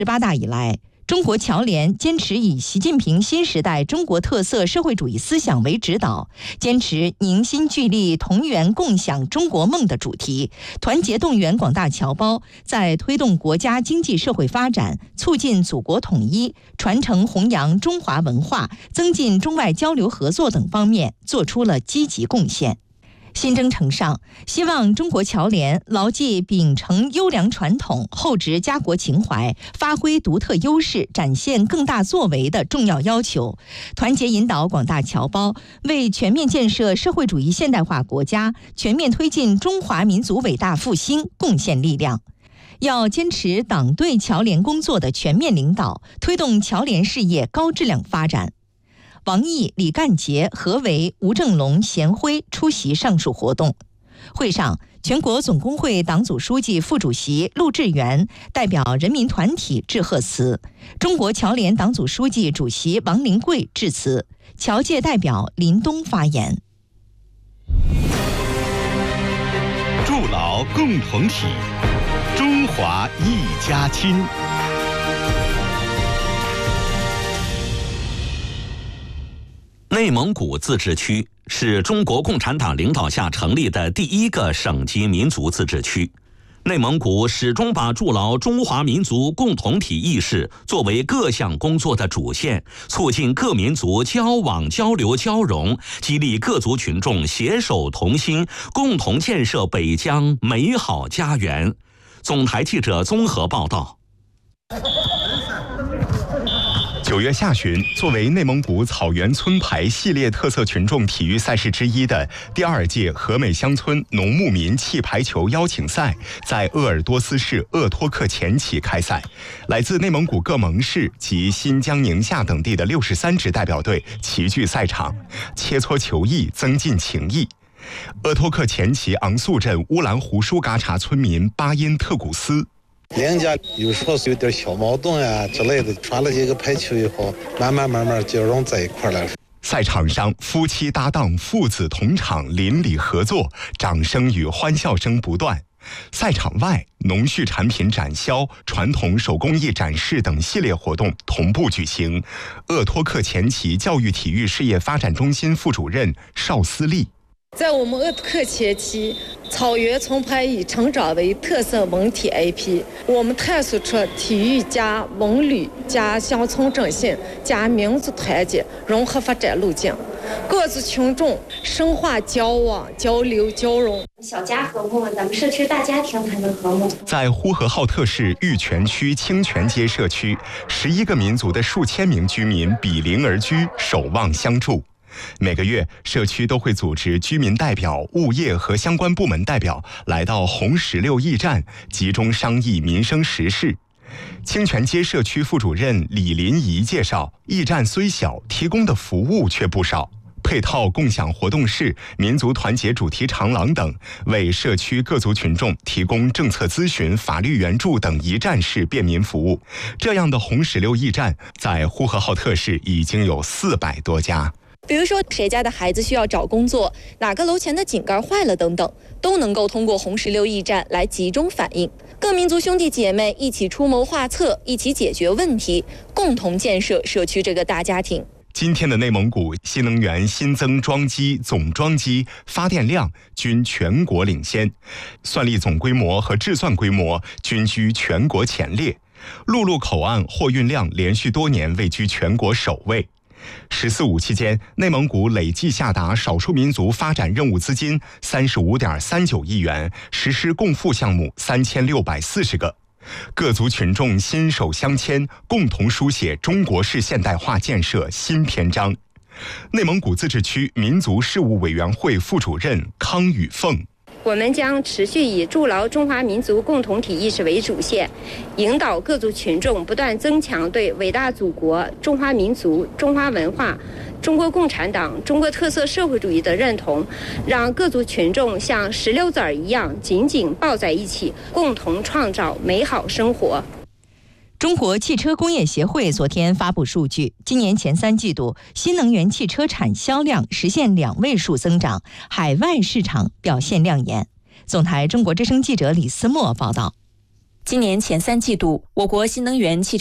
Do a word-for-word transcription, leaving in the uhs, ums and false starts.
十八大以来，中国侨联坚持以习近平新时代中国特色社会主义思想为指导，坚持凝心聚力同源共享中国梦的主题，团结动员广大侨胞，在推动国家经济社会发展、促进祖国统一、传承弘扬中华文化、增进中外交流合作等方面做出了积极贡献。新征程上，希望中国侨联牢记秉承优良传统、厚植家国情怀、发挥独特优势、展现更大作为的重要要求，团结引导广大侨胞，为全面建设社会主义现代化国家、全面推进中华民族伟大复兴贡献力量。要坚持党对侨联工作的全面领导，推动侨联事业高质量发展。王毅、李干杰、何为、吴正龙、贤辉出席上述活动。会上，全国总工会党组书记、副主席陆志源代表人民团体致贺词，中国侨联党组书记、主席王灵桂致辞，侨界代表林东发言。 筑牢共同体，中华一家亲。 内蒙古自治区是中国共产党领导下成立的第一个省级民族自治区。内蒙古始终把筑牢中华民族共同体意识作为各项工作的主线，促进各民族交往交流交融，激励各族群众携手同心，共同建设北疆美好家园。总台记者综合报道。 九月下旬，作为内蒙古草原村排系列特色群众体育赛事之一的第二届和美乡村农牧民气排球邀请赛，在鄂尔多斯市鄂托克前旗开赛。来自内蒙古各盟市及新疆、宁夏等地的六十三支代表队齐聚赛场，切磋球艺，增进情谊。鄂托克前旗昂素镇乌兰胡舒嘎查村民巴音特古斯。 两家有时候有点小矛盾啊之类的，传了几个排球以后，慢慢慢慢交融在一块了。 赛场上，夫妻搭档、父子同场，邻里合作，掌声与欢笑声不断。赛场外，农畜产品展销、传统手工艺展示等系列活动同步举行。鄂托克前旗教育体育事业发展中心副主任邵思丽。 在我们鄂托克前旗草原村排已成长为特色文体 I P， 我们探索出体育加文旅加乡村振兴加民族团结融合发展路径，各族群众深化交往交流交融， 小家和睦，咱们社区大家庭才能和睦。 在呼和浩特市玉泉区清泉街社区，十一个民族的数千名居民比邻而居，守望相助。每个月，社区都会组织居民代表、物业和相关部门代表来到红石榴驿站，集中商议民生时事。清泉街社区副主任李林怡介绍，驿站虽小，提供的服务却不少。配套共享活动室、民族团结主题长廊等，为社区各族群众提供政策咨询、法律援助等一站式便民服务。这样的红石榴驿站在呼和浩特市已经有四百多家。 比如说谁家的孩子需要找工作，哪个楼前的井盖坏了等等，都能够通过红石榴驿站来集中反映。各民族兄弟姐妹一起出谋划策，一起解决问题，共同建设社区这个大家庭。 今天的内蒙古新能源新增装机、总装机、发电量均全国领先，算力总规模和制算规模均居全国前列，陆路口岸货运量连续多年位居全国首位。十四五期间，内蒙古累计下达少数民族发展任务资金三十五点三九亿元，实施共付项目三千六百四十个。各族群众心手相牵，共同书写中国式现代化建设新篇章。内蒙古自治区民族事务委员会副主任康宇凤。 我们将持续以筑牢中华民族共同体意识为主线，引导各族群众不断增强对伟大祖国、中华民族、中华文化、中国共产党、中国特色社会主义的认同，让各族群众像石榴子儿一样紧紧抱在一起，共同创造美好生活。 中国汽车工业协会昨天发布数据，今年前三季度新能源汽车产销量实现两位数增长，海外市场表现亮眼。总台中国之声记者李思墨报道。 今年前三季度，我国新能源汽车